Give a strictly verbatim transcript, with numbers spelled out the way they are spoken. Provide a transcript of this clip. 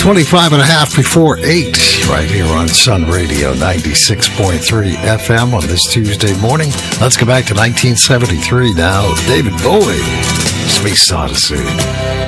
twenty-five and a half before eight, right here on Sun Radio ninety-six point three F M on this Tuesday morning. Let's go back to nineteen seventy-three now. David Bowie, Space Odyssey.